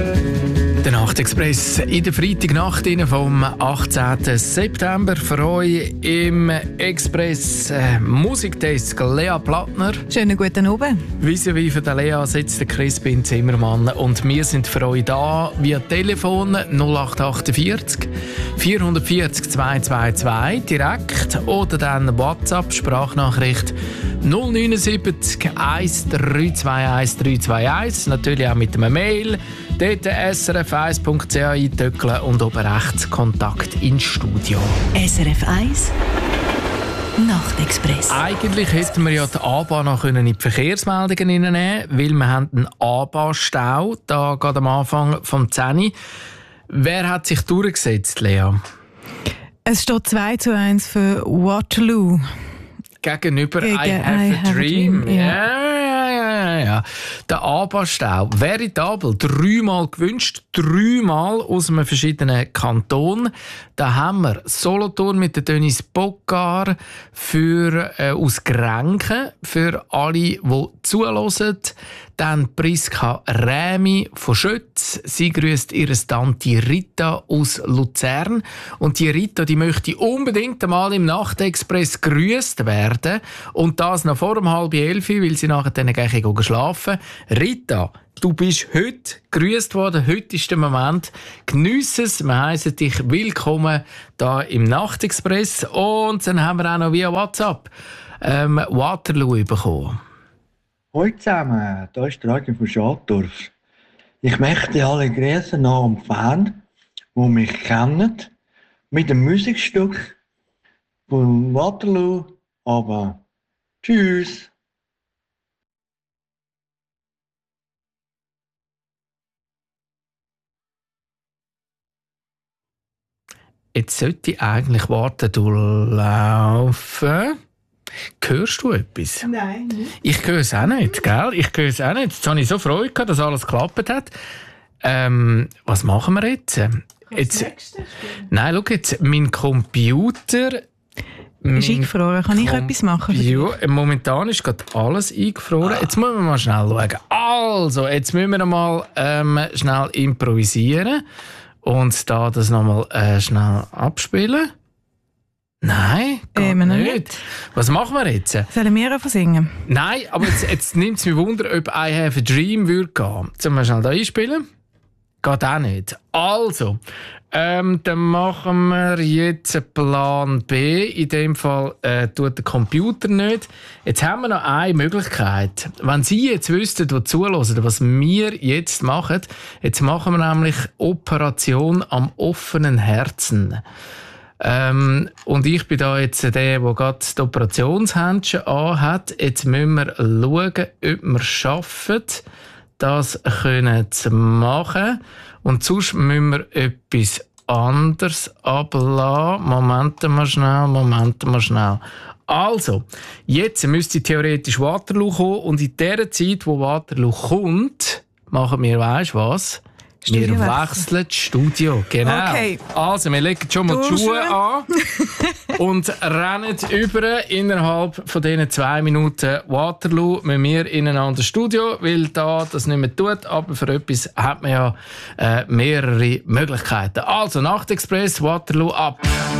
Der Nachtexpress in der Freitagnacht vom 18. September. Für euch im Express Musikdesk Lea Plattner. Schönen guten Abend. Vis-à-vis von der Lea sitzt der Crispin Zimmermann und wir sind für euch da via Telefon 0848 440 222 direkt oder dann WhatsApp Sprachnachricht 079 1321 321. Natürlich auch mit einem Mail. Dort srf1.ch eintöckeln und oben rechts Kontakt ins Studio. SRF 1 Nachtexpress. Eigentlich hätten wir ja die ABA noch in die Verkehrsmeldungen hineinnehmen können, weil wir haben einen ABA-Stau, da gerade am Anfang vom 10. Wer hat sich durchgesetzt, Lea? Es steht 2:1 für Waterloo. Gegenüber I Have a Dream. Ja. Der ABA-Stau. Veritabel. 3-mal gewünscht. 3-mal aus einem verschiedenen Kanton. Da haben wir Solothurn mit der Denise Bogar aus Grenken. Für alle, die zuhören. Dann Priska Rämi von Schütz. Sie grüßt ihre Tante Rita aus Luzern. Und die Rita, die möchte unbedingt einmal im Nachtexpress grüßt werden. Und das noch vor 10:30, weil sie nachher dann gleich schlafen. Rita, du bist heute grüßt worden. Heute ist der Moment. Geniess es. Wir heissen dich willkommen hier im Nachtexpress. Und dann haben wir auch noch via WhatsApp Waterloo bekommen. Hallo zusammen, hier ist der Radio von Schadorf. Ich möchte alle grüßen nach dem Fan, die mich kennen, mit dem Musikstück von Waterloo, aber tschüss. Jetzt sollte ich eigentlich warten, du laufen. Hörst du etwas? Nein. Ich höre es auch nicht, gell? Ich höre es auch nicht. Jetzt habe ich so Freude gehabt, dass alles geklappt hat. Was machen wir jetzt? Nein, schau jetzt, mein Computer... Ist eingefroren. Kann ich etwas machen? Ja, momentan ist gerade alles eingefroren. Jetzt müssen wir mal schnell schauen. Also, jetzt müssen wir mal schnell improvisieren und da das nochmal schnell abspielen. Nein, geht nicht. Was machen wir jetzt? Sollen wir einfach singen? Nein, aber jetzt nimmt es mich Wunder, ob I Have a Dream würde gehen. Sollen wir schnell da einspielen? Geht auch nicht. Also, dann machen wir jetzt Plan B. In dem Fall tut der Computer nicht. Jetzt haben wir noch eine Möglichkeit. Wenn Sie jetzt wüssten, die zuhören, was wir jetzt machen, jetzt machen wir nämlich Operation am offenen Herzen. Und ich bin da jetzt der gerade das Operationshändchen anhat. Jetzt müssen wir schauen, ob wir es schaffen, das zu machen. Und sonst müssen wir etwas anderes ablassen. Moment mal schnell. Also, jetzt müsste theoretisch Waterloo kommen. Und in der Zeit, wo Waterloo kommt, machen wir, weisst was? Wir wechseln das Studio, genau. Okay. Also, wir legen schon mal die Schuhe an und rennen über innerhalb von diesen 2 Minuten Waterloo mit mir in ein anderes Studio, weil da das nicht mehr tut, aber für etwas hat man ja mehrere Möglichkeiten. Also, Nachtexpress, Waterloo ab.